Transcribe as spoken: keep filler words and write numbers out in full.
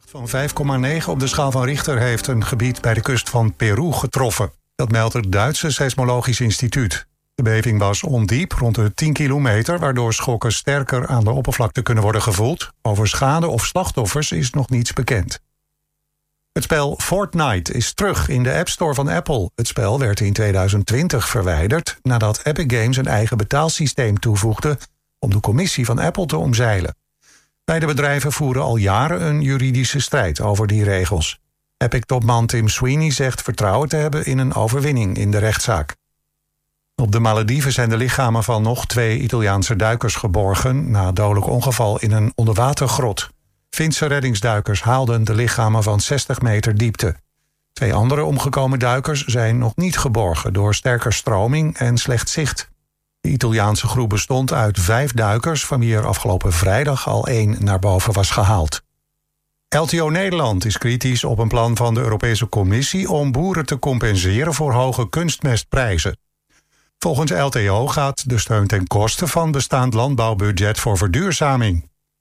Van vijf komma negen op de schaal van Richter heeft een gebied bij de kust van Peru getroffen. Dat meldt het Duitse Seismologisch Instituut. De beving was ondiep, rond de tien kilometer... waardoor schokken sterker aan de oppervlakte kunnen worden gevoeld. Over schade of slachtoffers is nog niets bekend. Het spel Fortnite is terug in de App Store van Apple. Het spel werd in tweeduizend twintig verwijderd... nadat Epic Games een eigen betaalsysteem toevoegde... om de commissie van Apple te omzeilen. Beide bedrijven voeren al jaren een juridische strijd over die regels. Epic-topman Tim Sweeney zegt vertrouwen te hebben in een overwinning in de rechtszaak. Op de Malediven zijn de lichamen van nog twee Italiaanse duikers geborgen... na een dodelijk ongeval in een onderwatergrot. Finse reddingsduikers haalden de lichamen van zestig meter diepte. Twee andere omgekomen duikers zijn nog niet geborgen... door sterke stroming en slecht zicht. De Italiaanse groep bestond uit vijf duikers... van wie er afgelopen vrijdag al één naar boven was gehaald. L T O Nederland is kritisch op een plan van de Europese Commissie... om boeren te compenseren voor hoge kunstmestprijzen. Volgens L T O gaat de steun ten koste van bestaand landbouwbudget voor verduurzaming.